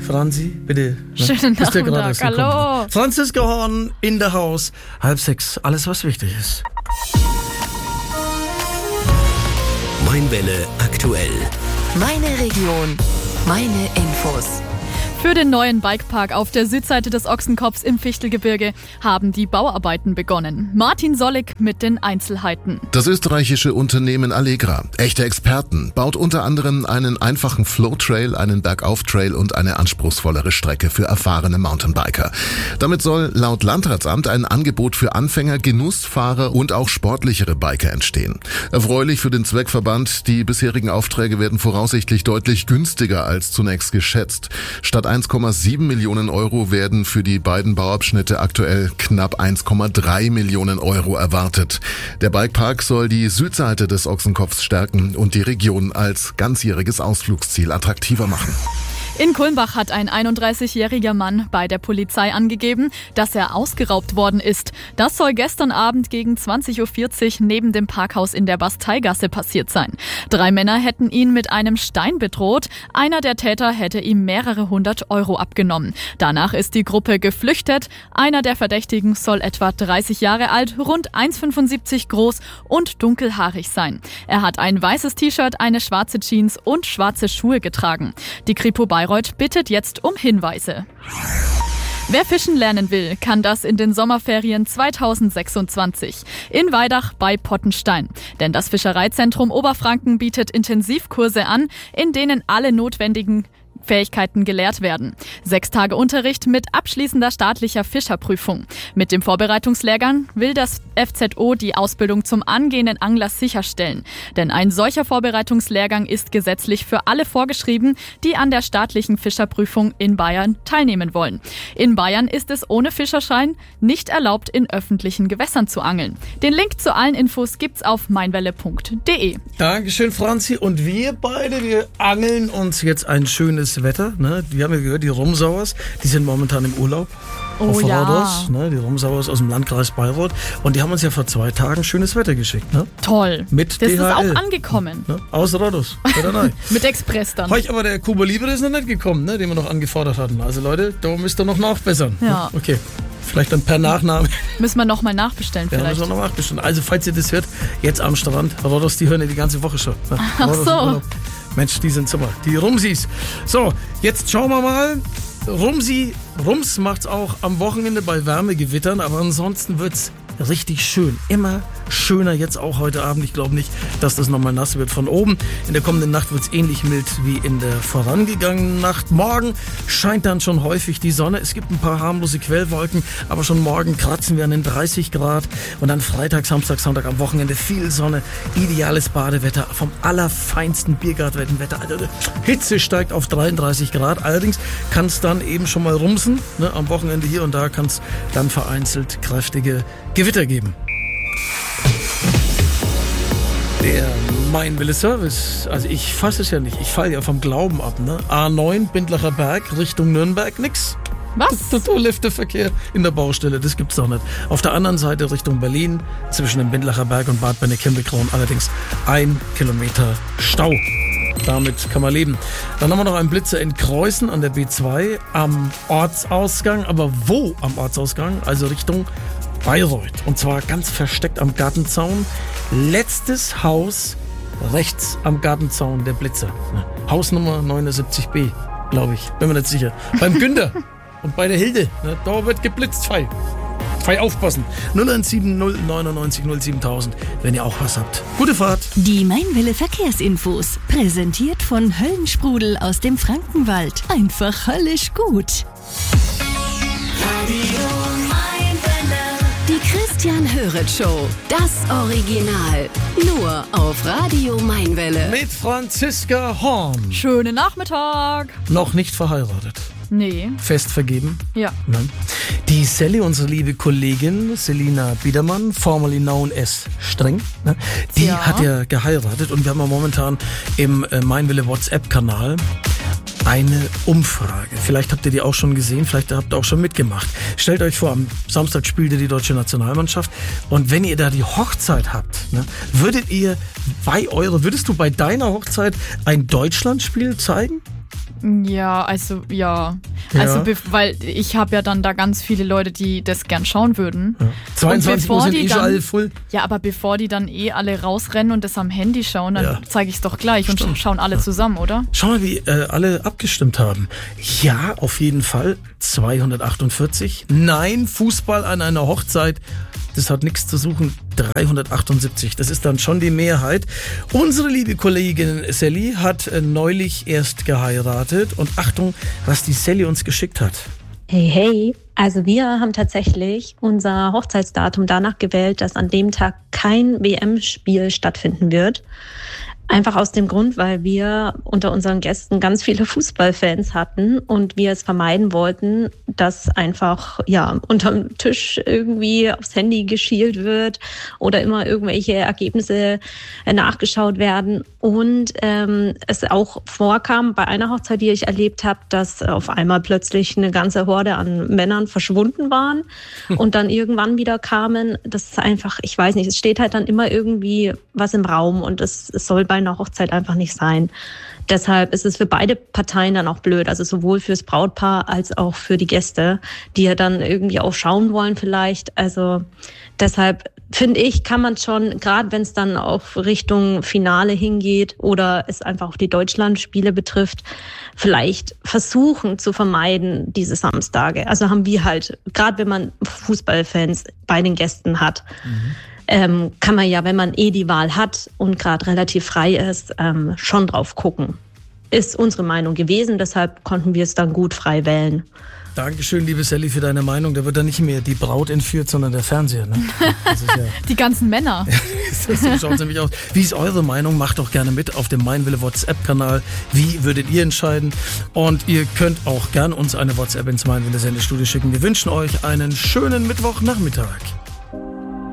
Franzi, bitte. Schönen Nachmittag, hallo. Franziska Horn in der Haus. 5:30, alles was wichtig ist. Mainwelle aktuell. Meine Region, meine Infos. Für den neuen Bikepark auf der Südseite des Ochsenkopfs im Fichtelgebirge haben die Bauarbeiten begonnen. Martin Sollig mit den Einzelheiten. Das österreichische Unternehmen Allegra, echte Experten, baut unter anderem einen einfachen Flow-Trail, einen Bergauf-Trail und eine anspruchsvollere Strecke für erfahrene Mountainbiker. Damit soll laut Landratsamt ein Angebot für Anfänger, Genussfahrer und auch sportlichere Biker entstehen. Erfreulich für den Zweckverband, die bisherigen Aufträge werden voraussichtlich deutlich günstiger als zunächst geschätzt. Statt 1,7 Millionen Euro werden für die beiden Bauabschnitte aktuell knapp 1,3 Millionen Euro erwartet. Der Bikepark soll die Südseite des Ochsenkopfs stärken und die Region als ganzjähriges Ausflugsziel attraktiver machen. In Kulmbach hat ein 31-jähriger Mann bei der Polizei angegeben, dass er ausgeraubt worden ist. Das soll gestern Abend gegen 20.40 Uhr neben dem Parkhaus in der Basteigasse passiert sein. 3 Männer hätten ihn mit einem Stein bedroht. Einer der Täter hätte ihm mehrere 100 Euro abgenommen. Danach ist die Gruppe geflüchtet. Einer der Verdächtigen soll etwa 30 Jahre alt, rund 1,75 groß und dunkelhaarig sein. Er hat ein weißes T-Shirt, eine schwarze Jeans und schwarze Schuhe getragen. Die Kripo Bayreuth bittet jetzt um Hinweise. Wer fischen lernen will, kann das in den Sommerferien 2026 in Weidach bei Pottenstein. Denn das Fischereizentrum Oberfranken bietet Intensivkurse an, in denen alle notwendigen Fähigkeiten gelehrt werden. 6 Tage Unterricht mit abschließender staatlicher Fischerprüfung. Mit dem Vorbereitungslehrgang will das FZO die Ausbildung zum angehenden Angler sicherstellen. Denn ein solcher Vorbereitungslehrgang ist gesetzlich für alle vorgeschrieben, die an der staatlichen Fischerprüfung in Bayern teilnehmen wollen. In Bayern ist es ohne Fischerschein nicht erlaubt, in öffentlichen Gewässern zu angeln. Den Link zu allen Infos gibt's auf meinwelle.de. Dankeschön, Franzi. Und wir beide, wir angeln uns jetzt ein schönes Wetter. Ne? Wir haben ja gehört, die Rumsauers, die sind momentan im Urlaub. Auf Rhodos, ne? Die Rumsauers aus dem Landkreis Bayreuth. Und die haben uns ja vor 2 Tagen schönes Wetter geschickt. Ne? Toll. Mit das DHL. Ist auch angekommen. Ne? Aus Rhodos. Mit Express dann. Heute aber der Cuba Libre ist noch nicht gekommen, ne? Den wir noch angefordert hatten. Also Leute, da müsst ihr noch nachbessern. Ja. Okay. Vielleicht dann per Nachname. Müssen wir nochmal nachbestellen Ja, vielleicht. müssen wir noch nachbestellen. Also falls ihr das hört, jetzt am Strand. Rhodos, die hören ja die ganze Woche schon. Ne? Ach Rhodos so. Mensch, die sind super. Die Rumsis. So, jetzt schauen wir mal. Rums macht's auch am Wochenende bei Wärmegewittern, aber ansonsten wird's richtig schön. Immer schöner jetzt auch heute Abend. Ich glaube nicht, dass das nochmal nass wird von oben. In der kommenden Nacht wird es ähnlich mild wie in der vorangegangenen Nacht. Morgen scheint dann schon häufig die Sonne. Es gibt ein paar harmlose Quellwolken, aber schon morgen kratzen wir an den 30 Grad. Und dann Freitag, Samstag, Sonntag am Wochenende viel Sonne. Ideales Badewetter vom allerfeinsten Biergartenwetter. Also Hitze steigt auf 33 Grad. Allerdings kann es dann eben schon mal rumsen. Ne? Am Wochenende hier und da kann es dann vereinzelt kräftige Gewitter geben. Der Mainwelle-Service, also ich fasse es ja nicht, ich falle ja vom Glauben ab. Ne? A9, Bindlacher Berg, Richtung Nürnberg, nix. Was? Total Lifteverkehr in der Baustelle, das gibt's doch nicht. Auf der anderen Seite Richtung Berlin, zwischen dem Bindlacher Berg und Bad Bennekim-Beckron, allerdings 1 Kilometer Stau. Damit kann man leben. Dann haben wir noch einen Blitzer in Kreuzen an der B2 am Ortsausgang. Aber wo am Ortsausgang? Also Richtung Bayreuth. Und zwar ganz versteckt am Gartenzaun. Letztes Haus rechts am Gartenzaun der Blitzer. Hausnummer 79b, glaube ich. Bin mir nicht sicher. Beim Günther und bei der Hilde. Da wird geblitzt. Fei aufpassen. 0170 99 07000, wenn ihr auch was habt. Gute Fahrt. Die Mainwelle Verkehrsinfos. Präsentiert von Höllensprudel aus dem Frankenwald. Einfach höllisch gut. Die Christian Höret Show. Das Original. Nur auf Radio Mainwelle. Mit Franziska Horn. Schönen Nachmittag. Noch nicht verheiratet. Nee. Fest vergeben. Ja. Nein. Die Sally, unsere liebe Kollegin Selina Biedermann, formerly known as Streng, ne? Die hat ja geheiratet und wir haben ja momentan im Mainwelle WhatsApp-Kanal eine Umfrage. Vielleicht habt ihr die auch schon gesehen, vielleicht habt ihr auch schon mitgemacht. Stellt euch vor, am Samstag spielte die deutsche Nationalmannschaft und wenn ihr da die Hochzeit habt, ne, würdest du bei deiner Hochzeit ein Deutschlandspiel zeigen? Ja, also weil ich habe ja dann da ganz viele Leute, die das gern schauen würden. Ja. 22 Uhr sind schon alle voll. Ja, aber bevor die dann alle rausrennen und das am Handy schauen, dann zeige ich es doch gleich und schauen alle zusammen, oder? Schau mal, wie alle abgestimmt haben. Ja, auf jeden Fall 248. Nein, Fußball an einer Hochzeit. Das hat nichts zu suchen. 378. Das ist dann schon die Mehrheit. Unsere liebe Kollegin Sally hat neulich erst geheiratet. Und Achtung, was die Sally uns geschickt hat. Hey. Also wir haben tatsächlich unser Hochzeitsdatum danach gewählt, dass an dem Tag kein WM-Spiel stattfinden wird. Einfach aus dem Grund, weil wir unter unseren Gästen ganz viele Fußballfans hatten und wir es vermeiden wollten, dass einfach unterm Tisch irgendwie aufs Handy geschielt wird oder immer irgendwelche Ergebnisse nachgeschaut werden. Und es auch vorkam bei einer Hochzeit, die ich erlebt habe, dass auf einmal plötzlich eine ganze Horde an Männern verschwunden waren und dann irgendwann wieder kamen. Das ist einfach, ich weiß nicht, es steht halt dann immer irgendwie was im Raum und es soll bei einer Hochzeit einfach nicht sein. Deshalb ist es für beide Parteien dann auch blöd, also sowohl fürs Brautpaar als auch für die Gäste, die ja dann irgendwie auch schauen wollen vielleicht. Also deshalb finde ich, kann man schon, gerade wenn es dann auch Richtung Finale hingeht oder es einfach auch die Deutschlandspiele betrifft, vielleicht versuchen zu vermeiden, diese Samstage. Also haben wir halt, gerade wenn man Fußballfans bei den Gästen hat, kann man ja, wenn man die Wahl hat und gerade relativ frei ist, schon drauf gucken. Ist unsere Meinung gewesen, deshalb konnten wir es dann gut frei wählen. Dankeschön, liebe Sally, für deine Meinung. Da wird dann nicht mehr die Braut entführt, sondern der Fernseher. Ne? Das ist die ganzen Männer. So schaut es nämlich aus. Wie ist eure Meinung? Macht doch gerne mit auf dem Mein Wille WhatsApp-Kanal. Wie würdet ihr entscheiden? Und ihr könnt auch gerne uns eine WhatsApp ins Mein Wille Sendestudio schicken. Wir wünschen euch einen schönen Mittwochnachmittag.